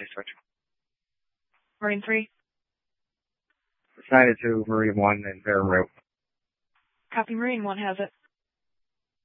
Please switch. Marine 3. Decided to Marine 1 and Bear Rope. Copy, Marine 1 has it.